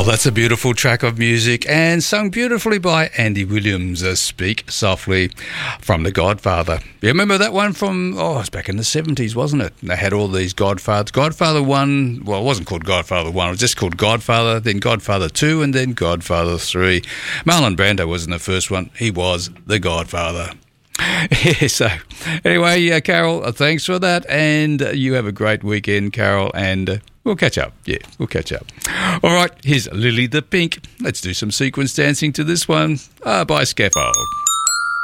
Well, that's a beautiful track of music and sung beautifully by Andy Williams, Speak Softly from The Godfather. You remember that one from, it was back in the 70s, wasn't it? They had all these Godfathers. Godfather 1, well, it wasn't called Godfather 1, it was just called Godfather, then Godfather 2, and then Godfather 3. Marlon Brando wasn't the first one, he was the Godfather. Yeah, so anyway, Carol, thanks for that, and you have a great weekend, Carol, and we'll catch up. Yeah, we'll catch up. All right, here's Lily the Pink. Let's do some sequence dancing to this one by Scaffold.